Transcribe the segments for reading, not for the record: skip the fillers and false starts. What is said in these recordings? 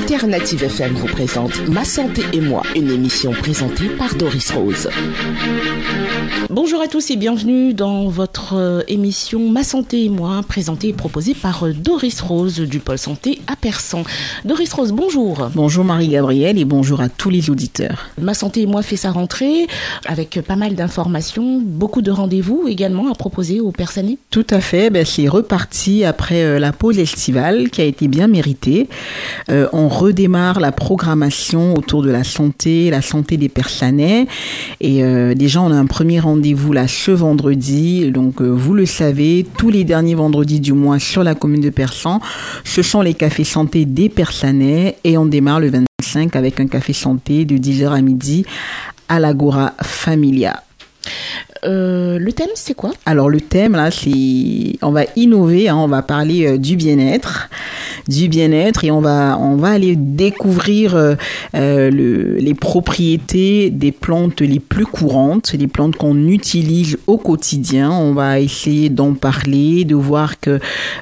Alternative FM vous présente Ma Santé et moi, une émission présentée par Doris Rose. Bonjour à tous et bienvenue dans votre émission Ma Santé et moi, présentée et proposée par Doris Rose du pôle santé à Persan. Doris Rose, bonjour. Bonjour Marie-Gabrielle et bonjour à tous les auditeurs. Ma Santé et moi fait sa rentrée avec pas mal d'informations, beaucoup de rendez-vous également à proposer aux personnes. Tout à fait, c'est reparti après la pause estivale qui a été bien méritée. On redémarre la programmation autour de la santé des Persanais. Et déjà, on a un premier rendez-vous là ce vendredi. Donc, vous le savez, tous les derniers vendredis du mois sur la commune de Persan, ce sont les cafés santé des Persanais. Et on démarre le 25 avec un café santé de 10h à midi à l'Agora Familia. Le thème, c'est quoi? Alors, le thème, là, on va innover, on va parler du bien-être et on va aller découvrir les propriétés des plantes les plus courantes, les plantes qu'on utilise au quotidien. On va essayer d'en parler, de voir que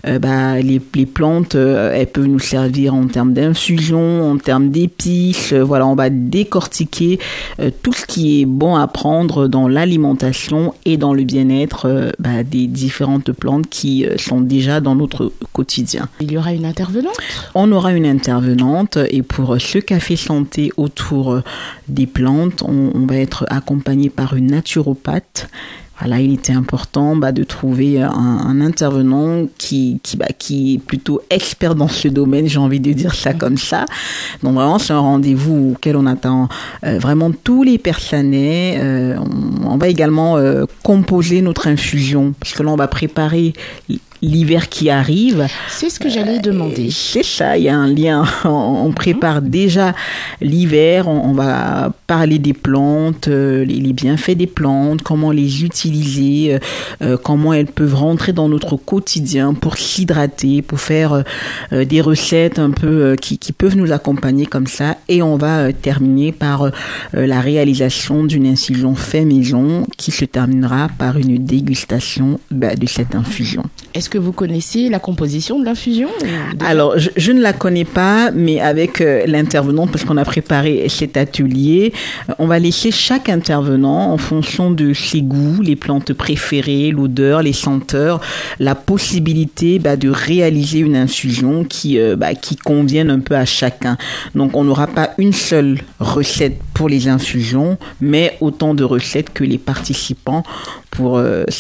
les plantes, elles peuvent nous servir en termes d'infusion, en termes d'épices. Voilà, on va décortiquer tout ce qui est bon à prendre dans l'alimentation et dans le bien-être des différentes plantes qui sont déjà dans notre quotidien. Il y aura une intervenante? On aura une intervenante et pour ce café santé autour des plantes, on va être accompagné par une naturopathe. Voilà, il était important de trouver un intervenant qui est plutôt expert dans ce domaine, j'ai envie de dire ça comme ça. Donc vraiment, c'est un rendez-vous auquel on attend vraiment tous les Persanais. On va également composer notre infusion, parce que là, on va préparer l'hiver qui arrive. C'est ce que j'allais demander. C'est ça, il y a un lien. On prépare déjà l'hiver, on va parler des plantes, les bienfaits des plantes, comment les utiliser, comment elles peuvent rentrer dans notre quotidien pour s'hydrater, pour faire des recettes un peu qui peuvent nous accompagner comme ça. Et on va terminer par la réalisation d'une infusion fait maison qui se terminera par une dégustation de cette infusion. Est-ce que vous connaissez la composition de l'infusion? Alors, je ne la connais pas, mais avec l'intervenant, parce qu'on a préparé cet atelier, on va laisser chaque intervenant, en fonction de ses goûts, les plantes préférées, l'odeur, les senteurs, la possibilité de réaliser une infusion qui convienne un peu à chacun. Donc, on n'aura pas une seule recette pour les infusions, mais autant de recettes que les participants pour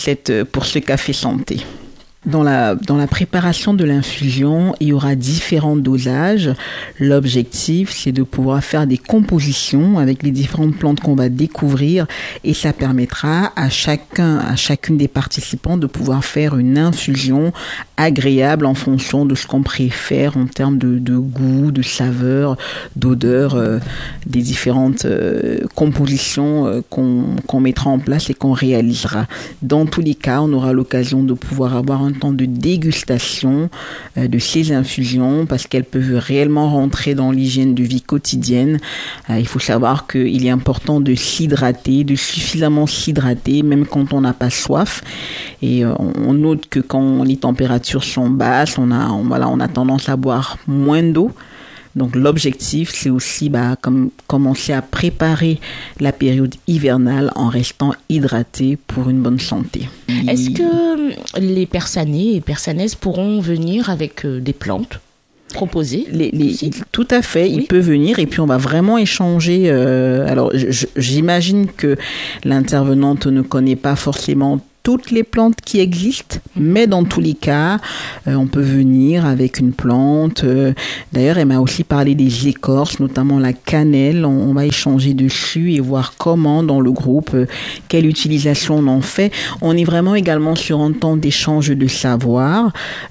ce café santé. Dans la préparation de l'infusion, il y aura différents dosages. L'objectif, c'est de pouvoir faire des compositions avec les différentes plantes qu'on va découvrir et ça permettra à chacune des participants de pouvoir faire une infusion agréable en fonction de ce qu'on préfère en termes de goût, de saveur, d'odeur, des différentes compositions qu'on mettra en place et qu'on réalisera. Dans tous les cas, on aura l'occasion de pouvoir avoir un temps de dégustation de ces infusions parce qu'elles peuvent réellement rentrer dans l'hygiène de vie quotidienne. Il faut savoir qu'il est important de s'hydrater, de suffisamment s'hydrater, même quand on n'a pas soif. Et on note que quand les températures sont basses, on a tendance à boire moins d'eau. Donc l'objectif, c'est aussi commencer à préparer la période hivernale en restant hydraté pour une bonne santé. Est-ce que les Persanais et Persanaises pourront venir avec des plantes proposées? Tout à fait, oui. Il peut venir et puis on va vraiment échanger. Alors j'imagine que l'intervenante ne connaît pas forcément toutes les plantes qui existent, mais dans tous les cas, on peut venir avec une plante. D'ailleurs, elle m'a aussi parlé des écorces, notamment la cannelle. On va échanger dessus et voir comment, dans le groupe, quelle utilisation on en fait. On est vraiment également sur un temps d'échange de savoir.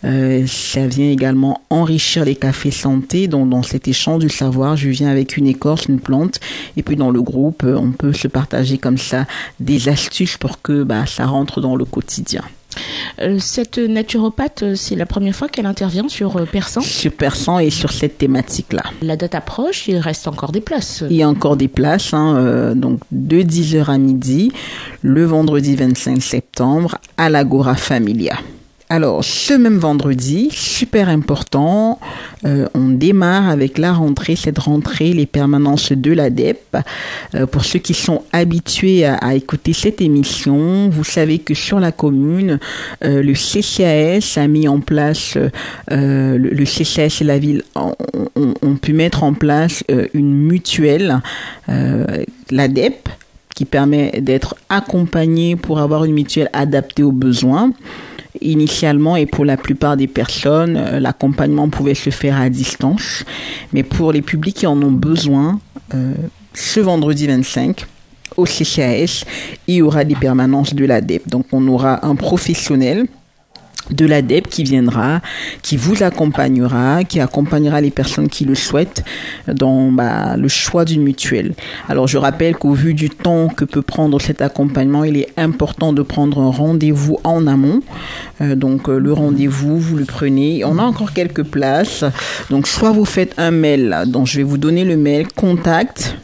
Ça vient également enrichir les cafés santé. Donc, dans cet échange de savoir, je viens avec une écorce, une plante, et puis dans le groupe, on peut se partager comme ça des astuces pour que ça rentre dans le quotidien. Cette naturopathe, c'est la première fois qu'elle intervient sur Persan? Sur Persan et sur cette thématique-là. La date approche, il reste encore des places. Il y a encore des places, donc de 10h à midi, le vendredi 25 septembre, à l'Agora Familia. Alors, ce même vendredi, super important, on démarre avec la rentrée, cette rentrée, les permanences de l'ADEP. Pour ceux qui sont habitués à écouter cette émission, vous savez que sur la commune, le CCAS a mis en place, le CCAS et la ville ont pu mettre en place une mutuelle, l'ADEP, qui permet d'être accompagné pour avoir une mutuelle adaptée aux besoins. Initialement et pour la plupart des personnes, l'accompagnement pouvait se faire à distance. Mais pour les publics qui en ont besoin, ce vendredi 25, au CCAS, il y aura des permanences de l'ADEP. Donc on aura un professionnel de l'ADEP qui viendra, qui vous accompagnera, qui accompagnera les personnes qui le souhaitent dans le choix d'une mutuelle. Alors je rappelle qu'au vu du temps que peut prendre cet accompagnement, il est important de prendre un rendez-vous en amont. Donc le rendez-vous, vous le prenez. On a encore quelques places. Donc soit vous faites un mail, donc je vais vous donner le mail contact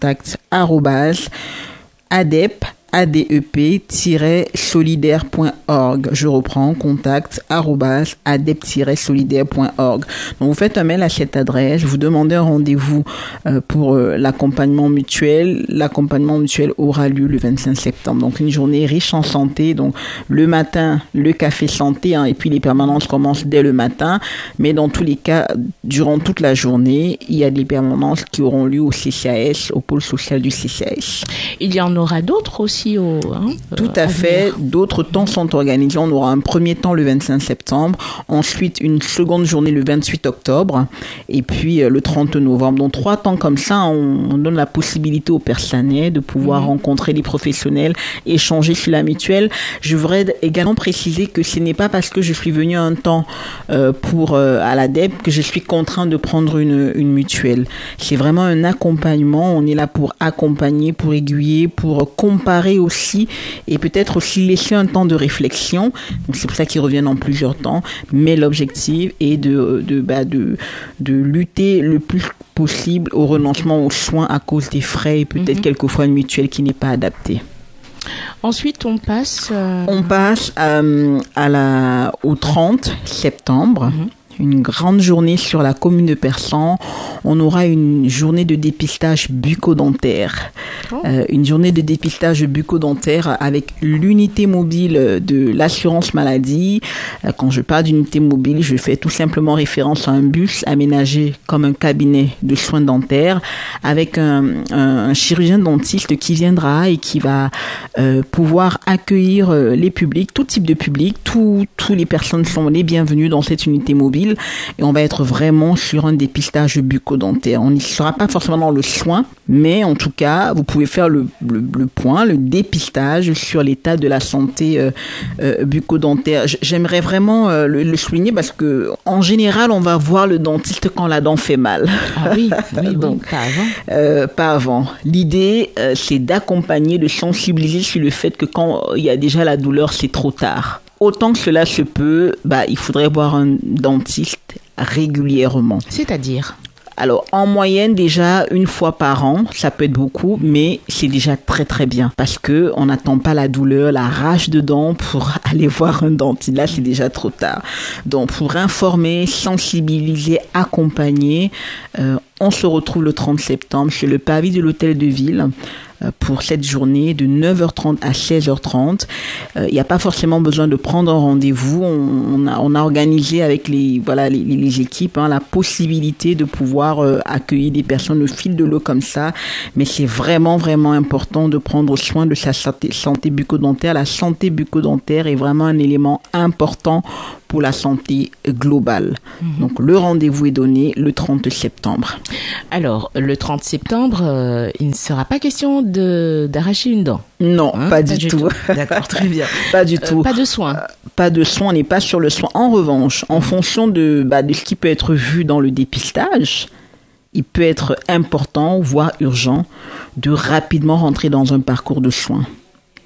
adep-solidaire.org. Je reprends, contact@adep-solidaire.org. Donc vous faites un mail à cette adresse, vous demandez un rendez-vous pour l'accompagnement mutuel. L'accompagnement mutuel aura lieu le 25 septembre. Donc une journée riche en santé. Donc le matin, le café santé, et puis les permanences commencent dès le matin. Mais dans tous les cas, durant toute la journée, il y a des permanences qui auront lieu au CCAS, au pôle social du CCAS. Il y en aura d'autres aussi tout à fait. D'autres temps sont organisés. On aura un premier temps le 25 septembre, ensuite une seconde journée le 28 octobre et puis le 30 novembre. Donc 3 temps comme ça, on donne la possibilité aux personnels de pouvoir rencontrer les professionnels, échanger sur la mutuelle. Je voudrais également préciser que ce n'est pas parce que je suis venu un temps à l'ADEP que je suis contraint de prendre une mutuelle. C'est vraiment un accompagnement. On est là pour accompagner, pour aiguiller, pour comparer aussi et peut-être aussi laisser un temps de réflexion. Donc c'est pour ça qu'ils reviennent en plusieurs temps. Mais l'objectif est de lutter le plus possible au renoncement aux soins à cause des frais et peut-être quelquefois une mutuelle qui n'est pas adaptée. Ensuite, on passe au 30 septembre. Une grande journée sur la commune de Persan. On aura une journée de dépistage bucco-dentaire. Une journée de dépistage bucco-dentaire avec l'unité mobile de l'assurance maladie. Quand je parle d'unité mobile, je fais tout simplement référence à un bus aménagé comme un cabinet de soins dentaires avec un chirurgien dentiste qui viendra et qui va pouvoir accueillir les publics, tout type de public. Tous les personnes sont les bienvenues dans cette unité mobile. Et on va être vraiment sur un dépistage bucco-dentaire. On n'y sera pas forcément dans le soin, mais en tout cas, vous pouvez faire le point, le dépistage sur l'état de la santé bucco-dentaire. J'aimerais vraiment le souligner parce que en général, on va voir le dentiste quand la dent fait mal. Ah oui, donc pas avant. Pas avant. L'idée, c'est d'accompagner, de sensibiliser sur le fait que quand il y a déjà la douleur, c'est trop tard. Autant que cela se peut, il faudrait voir un dentiste régulièrement. C'est-à-dire ? Alors, en moyenne, déjà, 1 fois par an, ça peut être beaucoup, mais c'est déjà très très bien parce que on n'attend pas la douleur, la rage de dents pour aller voir un dentiste. Là, c'est déjà trop tard. Donc, pour informer, sensibiliser, accompagner, on se retrouve le 30 septembre chez le pavis de l'hôtel de ville pour cette journée de 9h30 à 16h30. Il n'y a pas forcément besoin de prendre un rendez-vous. On a organisé avec les équipes la possibilité de pouvoir accueillir des personnes au fil de l'eau comme ça. Mais c'est vraiment, vraiment important de prendre soin de sa santé bucco-dentaire. La santé bucco-dentaire est vraiment un élément important pour la santé globale. Donc, le rendez-vous est donné le 30 septembre. Alors, le 30 septembre, il ne sera pas question d'arracher une dent. Non, pas du tout. D'accord, très bien. Pas du tout. Pas de soin. Pas de soin, on n'est pas sur le soin. En revanche, en fonction de ce qui peut être vu dans le dépistage, il peut être important, voire urgent, de rapidement rentrer dans un parcours de soins.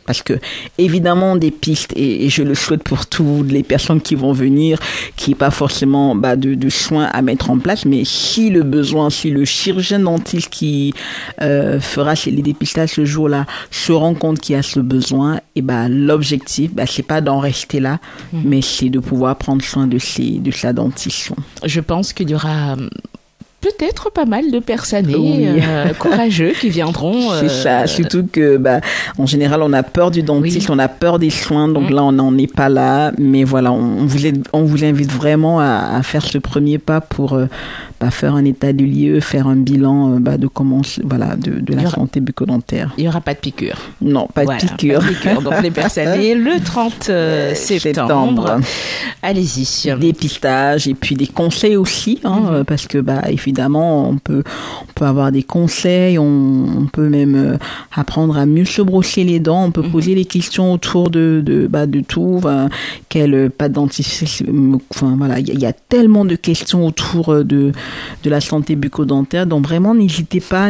Parce que, évidemment, des pistes, et je le souhaite pour toutes les personnes qui vont venir, qui n'ont pas forcément de soins à mettre en place, mais si le besoin, si le chirurgien dentiste qui fera les dépistages ce jour-là se rend compte qu'il y a ce besoin, et l'objectif, c'est pas d'en rester là, mais c'est de pouvoir prendre soin de sa dentition. Je pense qu'il y aura peut-être pas mal de personnes courageux qui viendront. C'est ça, surtout que en général on a peur du dentiste, on a peur des soins, donc là on n'en est pas là, mais voilà, on vous invite vraiment à faire ce premier pas pour faire un état des lieux, faire un bilan de comment de la santé bucco-dentaire. Il n'y aura pas de piqûre. Non, pas de piqûre. Pas de piqûre. Donc les personnes le 30 septembre. Allez-y. Dépistage et puis des conseils aussi, parce que évidemment on peut avoir des conseils, on peut même apprendre à mieux se brosser les dents, on peut poser des questions autour de tout, quelle pâte dentifrice, il y a tellement de questions autour de la santé bucco-dentaire, donc vraiment n'hésitez pas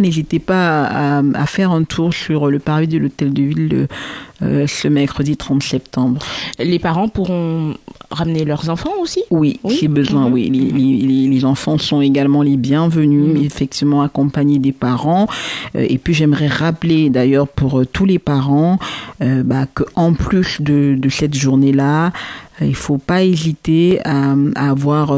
à faire un tour sur le parvis de l'Hôtel de Ville ce mercredi 30 septembre. Les parents pourront ramener leurs enfants aussi ? Oui, si besoin, oui. Les enfants sont également les bienvenus, effectivement accompagnés des parents. Et puis j'aimerais rappeler d'ailleurs pour tous les parents qu'en plus de cette journée-là, il faut pas hésiter à avoir...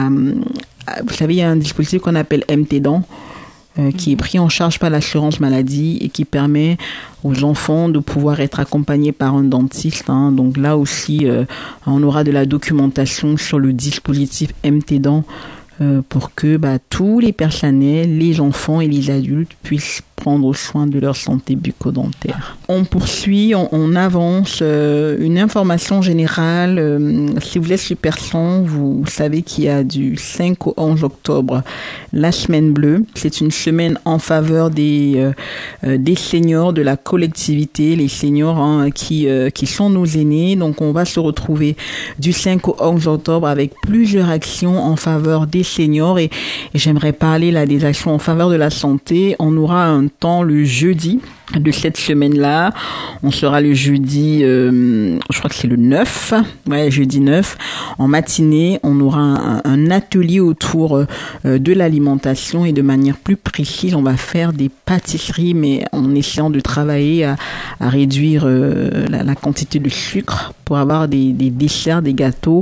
vous savez, il y a un dispositif qu'on appelle MT-Dents, qui est pris en charge par l'assurance maladie et qui permet aux enfants de pouvoir être accompagnés par un dentiste. Donc là aussi, on aura de la documentation sur le dispositif MT-Dents pour que tous les personnels, les enfants et les adultes puissent prendre soin de leur santé bucco-dentaire. On poursuit, on avance. Une information générale, si vous êtes super 100, vous savez qu'il y a du 5 au 11 octobre la semaine bleue. C'est une semaine en faveur des seniors de la collectivité, les seniors qui sont nos aînés. Donc on va se retrouver du 5 au 11 octobre avec plusieurs actions en faveur des seniors et j'aimerais parler là des actions en faveur de la santé. On aura un temps le jeudi de cette semaine-là. On sera le jeudi, je crois que c'est le 9, jeudi 9. En matinée, on aura un atelier autour de l'alimentation et de manière plus précise, on va faire des pâtisseries, mais en essayant de travailler à réduire la quantité de sucre pour avoir des desserts, des gâteaux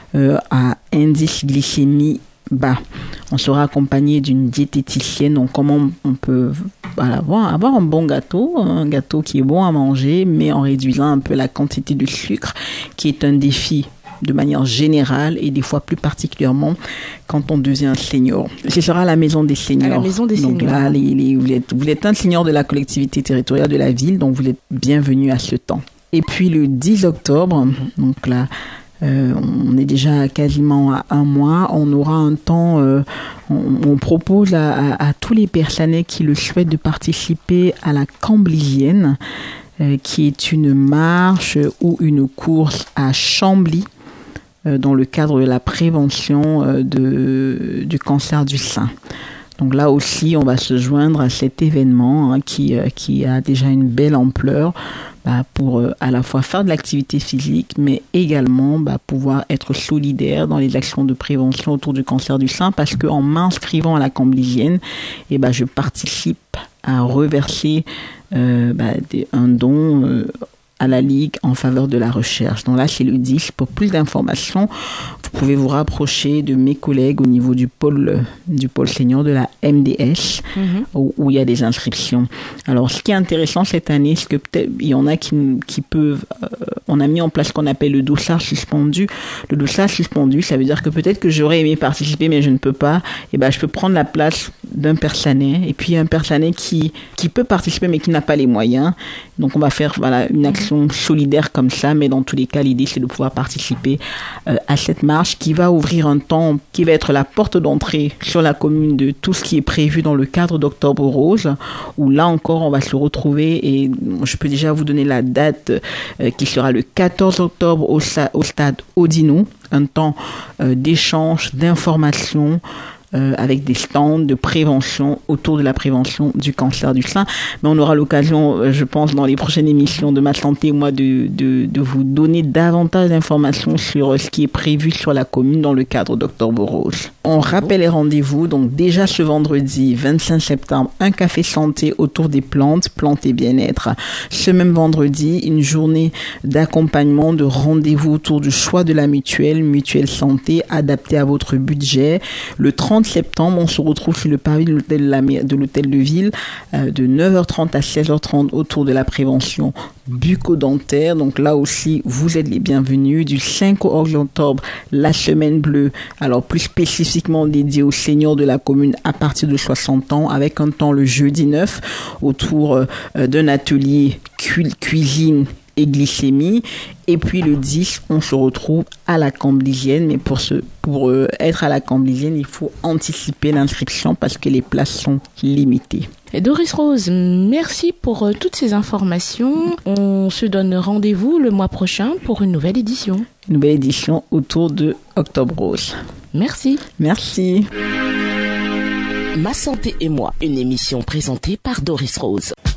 à indice glycémie bas. On sera accompagné d'une diététicienne, donc comment on peut avoir un bon gâteau, un gâteau qui est bon à manger, mais en réduisant un peu la quantité de sucre, qui est un défi de manière générale et des fois plus particulièrement quand on devient senior. Ce sera à la Maison des Seniors. À la Maison des donc Seniors. Là, vous êtes un senior de la collectivité territoriale de la ville, donc vous êtes bienvenu à ce temps. Et puis le 10 octobre, donc là, on est déjà quasiment à un mois. On aura un temps, on propose à tous les personnels qui le souhaitent de participer à la Camblisienne, qui est une marche ou une course à Chambly, dans le cadre de la prévention du cancer du sein. Donc là aussi, on va se joindre à cet événement qui a déjà une belle ampleur pour à la fois faire de l'activité physique, mais également pouvoir être solidaire dans les actions de prévention autour du cancer du sein, parce qu'en m'inscrivant à la Camblisienne, je participe à reverser un don à la Ligue en faveur de la recherche. Donc là, c'est le 10. Pour plus d'informations, vous pouvez vous rapprocher de mes collègues au niveau du pôle senior de la MDS, où il y a des inscriptions. Alors, ce qui est intéressant cette année, c'est que peut-être il y en a qui peuvent... on a mis en place ce qu'on appelle le dossard suspendu. Le dossard suspendu, ça veut dire que peut-être que j'aurais aimé participer, mais je ne peux pas. Je peux prendre la place d'un personnel, et puis un personnel qui peut participer, mais qui n'a pas les moyens. Donc, on va faire une action solidaire comme ça, mais dans tous les cas, l'idée, c'est de pouvoir participer à cette marche qui va ouvrir un temps, qui va être la porte d'entrée sur la commune de tout ce qui est prévu dans le cadre d'Octobre Rose, où là encore, on va se retrouver, et je peux déjà vous donner la date qui sera le 14 octobre au stade Odinou, un temps d'échange, d'information, avec des stands de prévention autour de la prévention du cancer du sein. Mais on aura l'occasion, je pense, dans les prochaines émissions de Ma Santé, moi, de vous donner davantage d'informations sur ce qui est prévu sur la commune dans le cadre d'Octobre Rose. On rappelle les rendez-vous. Donc déjà ce vendredi 25 septembre, un café santé autour des plantes et bien-être. Ce même vendredi, une journée d'accompagnement, de rendez-vous autour du choix de la mutuelle santé adaptée à votre budget. Le 30 septembre, on se retrouve sur le pavillon de l'hôtel de ville de 9h30 à 16h30 autour de la prévention bucco-dentaire. Donc là aussi, vous êtes les bienvenus. Du 5 au 11 octobre, la semaine bleue, alors plus spécifiquement dédiée aux seniors de la commune à partir de 60 ans, avec un temps le jeudi 9 autour d'un atelier cuisine et glycémie. Et puis le 10, on se retrouve à la Camblisienne. Mais pour être à la Camblisienne, il faut anticiper l'inscription parce que les places sont limitées. Et Doris Rose, merci pour toutes ces informations. On se donne rendez-vous le mois prochain pour une nouvelle édition. Une nouvelle édition autour de Octobre Rose. Merci. Merci. Ma santé et moi, une émission présentée par Doris Rose.